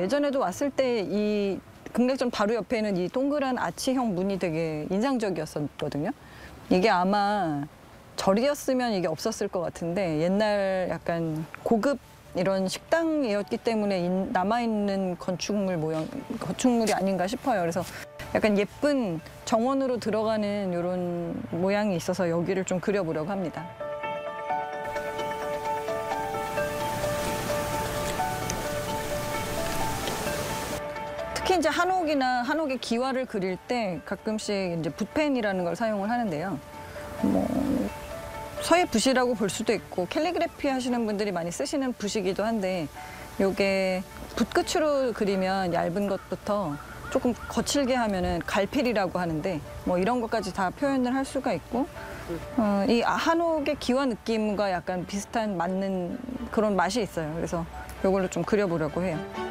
예전에도 왔을 때 이 극락전 바로 옆에는 이 동그란 아치형 문이 되게 인상적이었었거든요. 이게 아마 절이었으면 이게 없었을 것 같은데 옛날 약간 고급 이런 식당이었기 때문에 남아있는 건축물이 아닌가 싶어요. 그래서 약간 예쁜 정원으로 들어가는 이런 모양이 있어서 여기를 좀 그려보려고 합니다. 특히 이제 한옥의 기와를 그릴 때 가끔씩 이제 붓펜이라는 걸 사용을 하는데요. 서예 붓이라고 볼 수도 있고 캘리그래피 하시는 분들이 많이 쓰시는 붓이기도 한데 요게 붓끝으로 그리면 얇은 것부터 조금 거칠게 하면은 갈필이라고 하는데 뭐 이런 것까지 다 표현을 할 수가 있고 이 한옥의 기와 느낌과 약간 비슷한 맞는 그런 맛이 있어요. 그래서 요걸로 좀 그려보려고 해요.